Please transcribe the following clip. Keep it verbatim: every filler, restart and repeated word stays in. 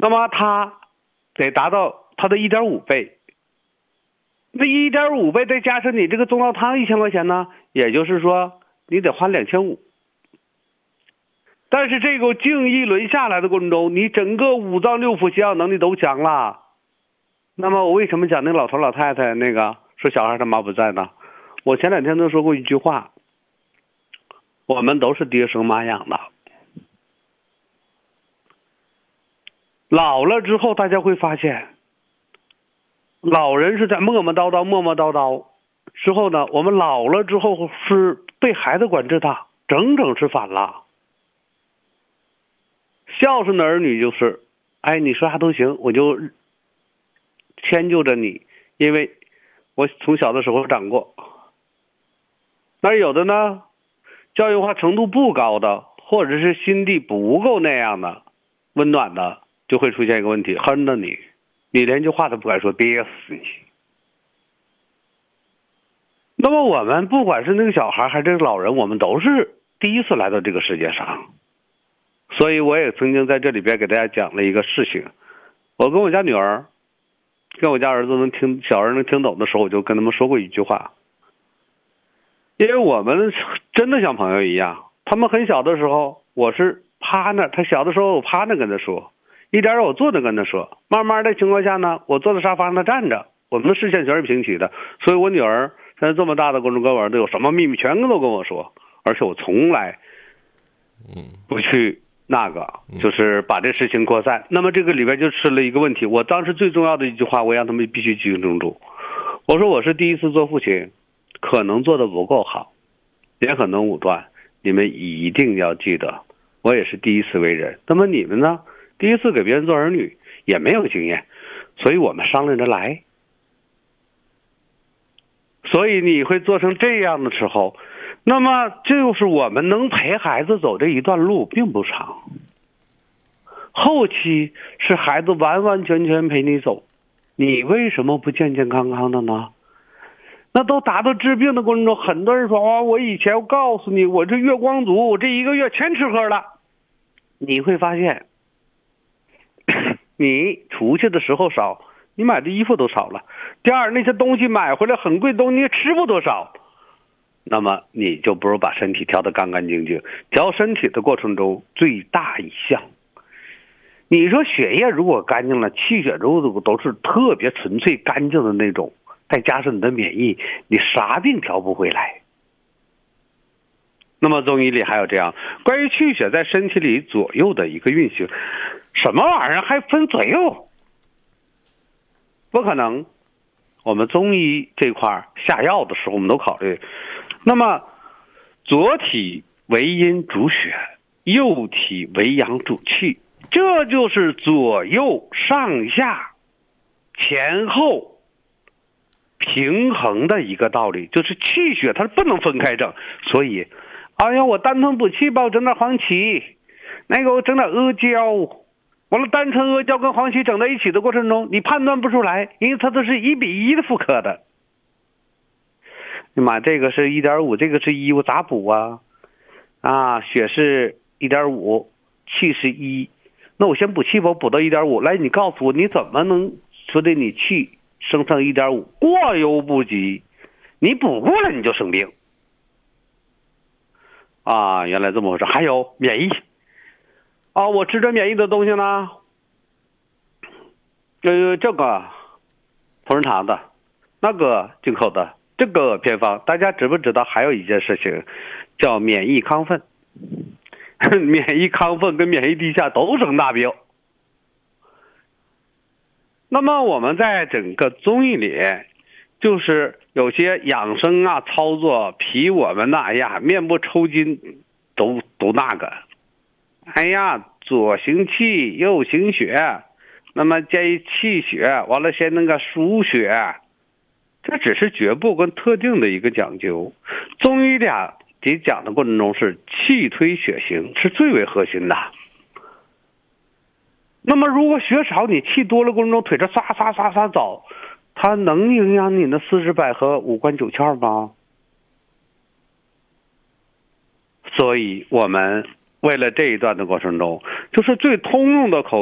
那么它得达到它的一点五倍。那一点五倍再加上你这个中药汤一千块钱呢，也就是说你得花两千五。但是这个净一轮下来的过程中，你整个五脏六腑血氧能力都强了。那么我为什么讲那老头老太太那个说小孩他妈不在呢？我前两天都说过一句话，我们都是爹生妈养的。老了之后大家会发现，老人是在磨磨叨叨磨磨叨叨之后呢，我们老了之后是被孩子管制的，整整是反了。孝顺的儿女就是，哎，你说啥都行，我就迁就着你，因为我从小的时候长过。那有的呢，教育化程度不高的，或者是心地不够那样的温暖的，就会出现一个问题，恨着你，你连句话都不敢说，憋死你。那么我们不管是那个小孩还是这个老人，我们都是第一次来到这个世界上。所以我也曾经在这里边给大家讲了一个事情，我跟我家女儿跟我家儿子能听小儿能听懂的时候，我就跟他们说过一句话，因为我们真的像朋友一样，他们很小的时候我是趴那，他小的时候我趴那跟他说，一点点我坐着跟他说，慢慢的情况下呢，我坐在沙发上他站着，我们的视线全是平齐的，所以我女儿现在这么大的过程跟我儿子有什么秘密全都跟我说，而且我从来不去那个就是把这事情扩散。那么这个里边就出了一个问题，我当时最重要的一句话，我让他们必须记清楚，我说我是第一次做父亲，可能做的不够好，也可能武断，你们一定要记得，我也是第一次为人。那么你们呢，第一次给别人做儿女，也没有经验，所以我们商量着来。所以你会做成这样的时候，那么就是我们能陪孩子走这一段路并不长，后期是孩子完完全全陪你走，你为什么不健健康康的呢？那都达到治病的过程中，很多人说啊，我以前我告诉你，我这月光族，我这一个月全吃喝了。你会发现，你出去的时候少，你买的衣服都少了。第二，那些东西买回来很贵的东西，你吃不多少。那么你就不如把身体调得干干净净。调身体的过程中，最大一项，你说血液如果干净了，气血如果都是特别纯粹干净的那种，再加上你的免疫，你啥病调不回来。那么中医里还有这样关于气血在身体里左右的一个运行，什么玩意儿还分左右？不可能。我们中医这块下药的时候，我们都考虑。那么左体为阴主血，右体为阳主气，这就是左右上下前后平衡的一个道理，就是气血它不能分开整。所以哎呀，我丹吞补气吧，我整点黄芪，那个我整点阿胶，完了单纯阿胶跟黄芪整在一起的过程中，你判断不出来，因为它都是一比一的复刻的。你妈，这个是一点五，这个是一，我咋补啊？啊，血是一点五，气是一，那我先补气吧，我补到一点五。来，你告诉我，你怎么能说的你气升上一点五？过犹不及，你补过了你就生病。啊，原来这么回事。还有免疫啊，我吃着免疫的东西呢，呃，这个同仁堂的，那个进口的。这个偏方大家知不知道还有一件事情叫免疫亢奋？免疫亢奋跟免疫低下都生大病。那么我们在整个中医里，就是有些养生啊操作，比我们那哎呀面部抽筋都都那个，哎呀左行气右行血，那么建议气血完了先那个输血。这只是局部跟特定的一个讲究，中医俩给讲的过程中是气推血行是最为核心的。那么如果血少，你气多了过程中腿着唰唰唰唰走，它能影响你的四肢百合五官九窍吗？所以我们为了这一段的过程中，就是最通用的口